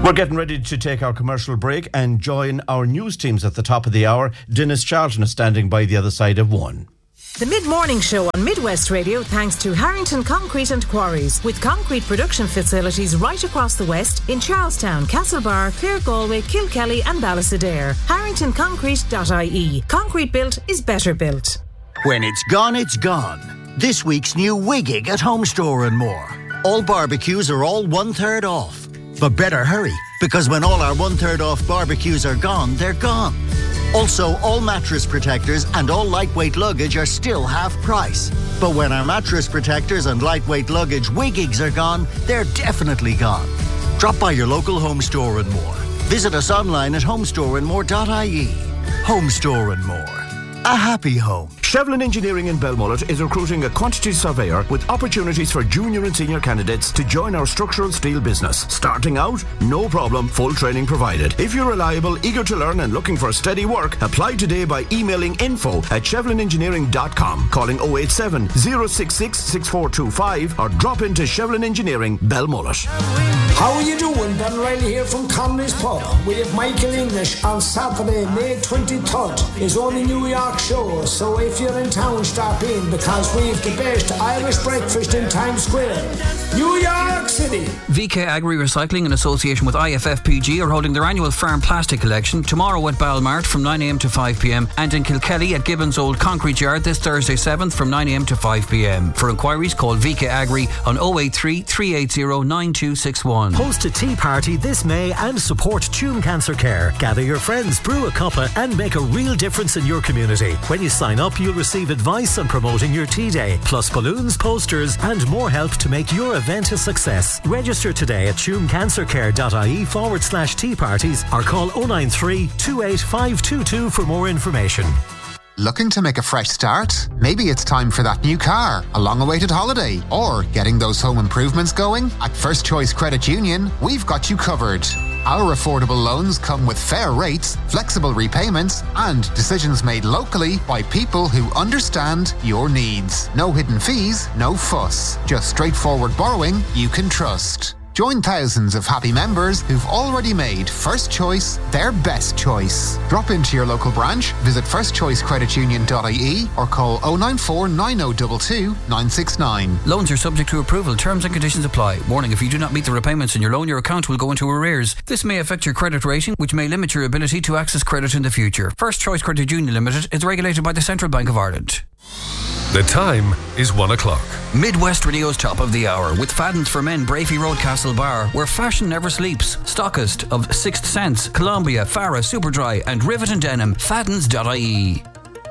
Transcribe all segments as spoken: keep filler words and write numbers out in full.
We're getting ready to take our commercial break and join our news teams at the top of the hour. Dennis Charlton is standing by the other side of one. The Mid-Morning Show on Midwest Radio thanks to Harrington Concrete and Quarries, with concrete production facilities right across the West in Charlestown, Castlebar, Clare Galway, Kilkelly and Ballysadare. harrington concrete dot I E. Concrete built is better built. When it's gone, it's gone. This week's new Wiggig at Home Store and More. All barbecues are all one-third off. But better hurry, because when all our one-third off barbecues are gone, they're gone. Also, all mattress protectors and all lightweight luggage are still half price. But when our mattress protectors and lightweight luggage Wiggigs are gone, they're definitely gone. Drop by your local Home Store and More. Visit us online at home store and more dot I E. Home Store and More. A happy home. Shevlin Engineering in Belmullet is recruiting a quantity surveyor with opportunities for junior and senior candidates to join our structural steel business. Starting out, no problem, full training provided. If you're reliable, eager to learn and looking for steady work, apply today by emailing info at shevlin engineering dot com, calling oh eight seven, oh six six, six four two five or drop into Shevlin Engineering, Belmullet. How are you doing? Ben Riley here from Conley's Pub. We have Michael English on Saturday, May twenty-third. His only New York show, so if you're in town, stop in, because we've the best Irish breakfast in Times Square. New York City. V K Agri Recycling in association with I F F P G are holding their annual farm plastic collection tomorrow at Balmart from nine a m to five p m and in Kilkelly at Gibbons Old Concrete Yard this Thursday seventh from nine a m to five p m. For inquiries, call V K Agri on oh eight three, three eight oh, nine two six one. Host a tea party this May and support Tuam Cancer Care. Gather your friends, brew a cuppa and make a real difference in your community. When you sign up, you'll receive advice on promoting your tea day, plus balloons, posters and more help to make your event a success. Register today at tuam cancer care dot I E forward slash tea parties or call oh nine three, two eight five two two for more information. Looking to make a fresh start? Maybe it's time for that new car, a long-awaited holiday, or getting those home improvements going? At First Choice Credit Union, we've got you covered. Our affordable loans come with fair rates, flexible repayments, and decisions made locally by people who understand your needs. No hidden fees, no fuss. Just straightforward borrowing you can trust. Join thousands of happy members who've already made First Choice their best choice. Drop into your local branch, visit first choice credit union dot I E or call oh nine four, nine oh two two, nine six nine. Loans are subject to approval. Terms and conditions apply. Warning, if you do not meet the repayments in your loan, your account will go into arrears. This may affect your credit rating, which may limit your ability to access credit in the future. First Choice Credit Union Limited is regulated by the Central Bank of Ireland. The time is one o'clock. Midwest Radio's top of the hour with Fadden's for Men, Brafey Road, Castlebar, where fashion never sleeps. Stockist of Sixth Sense, Columbia, Farah, Superdry and Rivet and Denim. Faddens dot I E.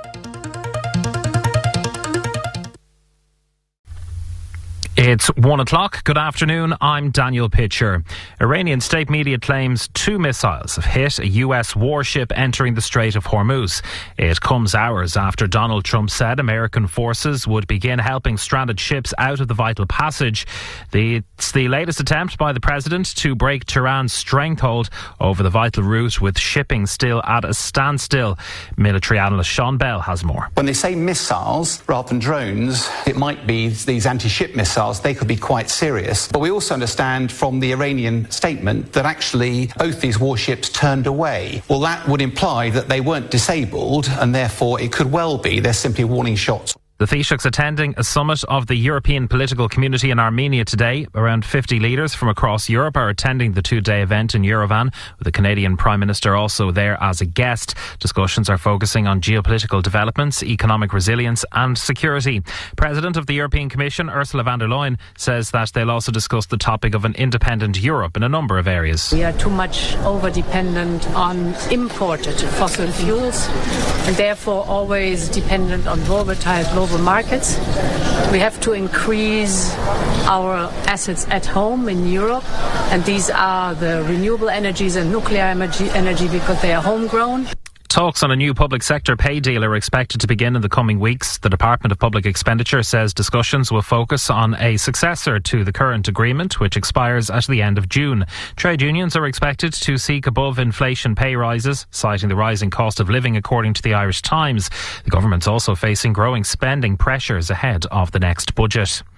It's one o'clock. Good afternoon. I'm Daniel Pitcher. Iranian state media claims two missiles have hit a U S warship entering the Strait of Hormuz. It comes hours after Donald Trump said American forces would begin helping stranded ships out of the vital passage. The, it's the latest attempt by the president to break Tehran's stranglehold over the vital route, with shipping still at a standstill. Military analyst Sean Bell has more. When they say missiles rather than drones, it might be these anti-ship missiles. They could be quite serious. But we also understand from the Iranian statement that actually both these warships turned away. Well, that would imply that they weren't disabled, and therefore it could well be they're simply warning shots. The Taoiseach's attending a summit of the European political community in Armenia today. Around fifty leaders from across Europe are attending the two-day event in Yerevan, with the Canadian Prime Minister also there as a guest. Discussions are focusing on geopolitical developments, economic resilience and security. President of the European Commission, Ursula von der Leyen, says that they'll also discuss the topic of an independent Europe in a number of areas. We are too much over-dependent on imported fossil fuels and therefore always dependent on volatile global markets. We have to increase our assets at home in Europe, and these are the renewable energies and nuclear energy, energy because they are homegrown. Talks on a new public sector pay deal are expected to begin in the coming weeks. The Department of Public Expenditure says discussions will focus on a successor to the current agreement, which expires at the end of June. Trade unions are expected to seek above-inflation pay rises, citing the rising cost of living, according to the Irish Times. The government's also facing growing spending pressures ahead of the next budget.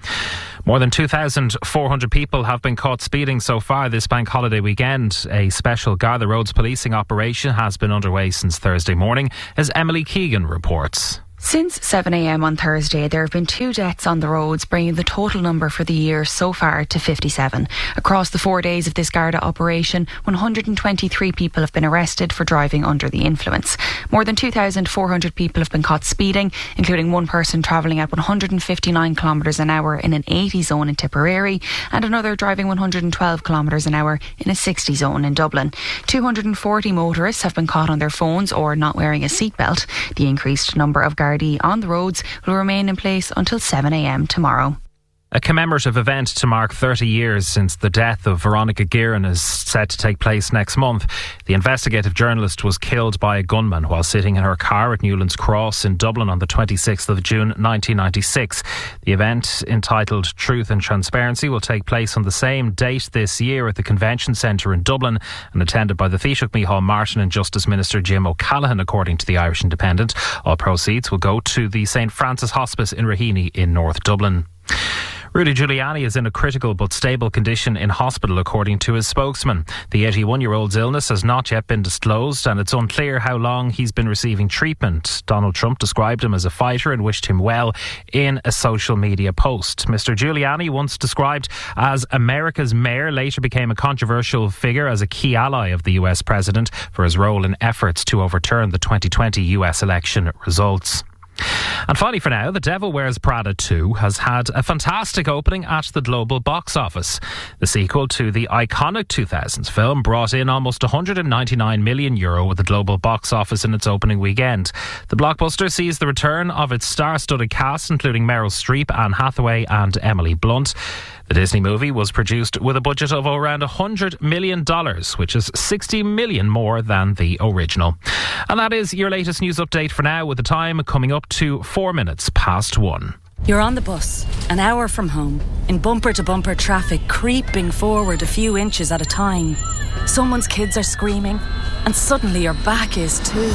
More than two thousand four hundred people have been caught speeding so far this bank holiday weekend. A special Garda Roads policing operation has been underway since Thursday morning, as Emily Keegan reports. Since seven a m on Thursday, there have been two deaths on the roads, bringing the total number for the year so far to fifty-seven. Across the four days of this Garda operation, one hundred twenty-three people have been arrested for driving under the influence. More than two thousand four hundred people have been caught speeding, including one person travelling at one hundred fifty-nine kilometres an hour in an eighty zone in Tipperary and another driving one hundred twelve kilometres an hour in a sixty zone in Dublin. two hundred forty motorists have been caught on their phones or not wearing a seatbelt. The increased number of Gardaí on the roads will remain in place until seven a m tomorrow. A commemorative event to mark thirty years since the death of Veronica Guerin is set to take place next month. The investigative journalist was killed by a gunman while sitting in her car at Newlands Cross in Dublin on the twenty-sixth of June nineteen ninety-six. The event, entitled Truth and Transparency, will take place on the same date this year at the Convention Centre in Dublin and attended by the Taoiseach Micheál Martin and Justice Minister Jim O'Callaghan, according to the Irish Independent. All proceeds will go to the Saint Francis Hospice in Raheny in North Dublin. Rudy Giuliani is in a critical but stable condition in hospital, according to his spokesman. The eighty-one-year-old's illness has not yet been disclosed, and it's unclear how long he's been receiving treatment. Donald Trump described him as a fighter and wished him well in a social media post. Mister Giuliani, once described as America's mayor, later became a controversial figure as a key ally of the U S president for his role in efforts to overturn the twenty twenty U S election results. And finally for now, The Devil Wears Prada two has had a fantastic opening at the global box office. The sequel to the iconic two thousands film brought in almost one hundred ninety-nine million euro at the global box office in its opening weekend. The blockbuster sees the return of its star-studded cast, including Meryl Streep, Anne Hathaway and Emily Blunt. The Disney movie was produced with a budget of around one hundred million dollars, which is sixty million dollars more than the original. And that is your latest news update for now, with the time coming up to four minutes past one. You're on the bus, an hour from home, in bumper-to-bumper traffic, creeping forward a few inches at a time. Someone's kids are screaming, and suddenly your back is too.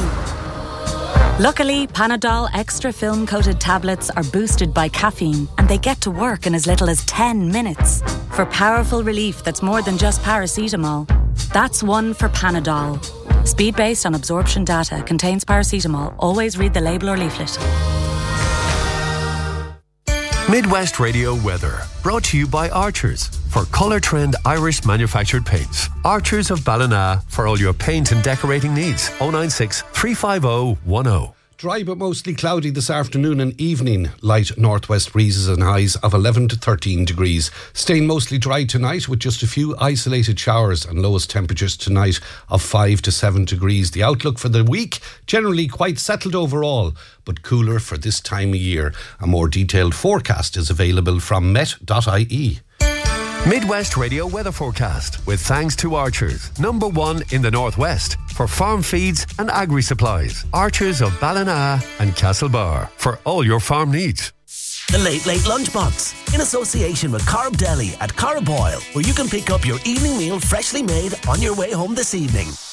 Luckily, Panadol Extra film-coated tablets are boosted by caffeine, and they get to work in as little as ten minutes. For powerful relief that's more than just paracetamol. That's one for Panadol. Speed based on absorption data, contains paracetamol. Always read the label or leaflet. Midwest Radio Weather, brought to you by Archers for Colour Trend Irish manufactured paints. Archers of Ballina for all your paint and decorating needs. oh nine six, three five oh, one oh. Dry but mostly cloudy this afternoon and evening. Light northwest breezes and highs of eleven to thirteen degrees. Staying mostly dry tonight with just a few isolated showers, and lowest temperatures tonight of five to seven degrees. The outlook for the week, generally quite settled overall, but cooler for this time of year. A more detailed forecast is available from met dot I E. Midwest Radio Weather Forecast, with thanks to Archers, number one in the Northwest for farm feeds and agri-supplies. Archers of Ballina and Castlebar for all your farm needs. The Late Late Lunchbox, in association with Corb Deli at Corboyle, where you can pick up your evening meal freshly made on your way home this evening.